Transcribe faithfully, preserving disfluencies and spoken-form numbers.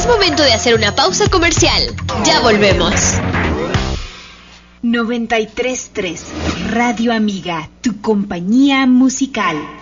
Es momento de hacer una pausa comercial. Ya volvemos. noventa y tres punto tres Radio Amiga, tu compañía musical.